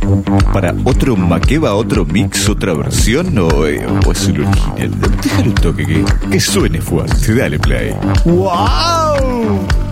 para otro maqueva, otro mix, otra versión o es el original? Déjale un toque que suene fuerte. Dale play. ¡Wow!